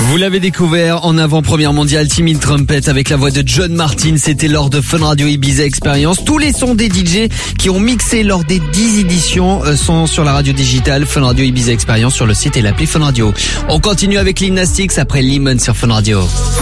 Vous l'avez découvert en avant-première mondiale, Timid Trumpet avec la voix de John Martin. C'était lors de Fun Radio Ibiza Experience. Tous les sons des DJ qui ont mixé lors des 10 éditions sont sur la radio digitale Fun Radio Ibiza Experience sur le site et l'appli Fun Radio. On continue avec Gymnastics après Lemon sur Fun Radio.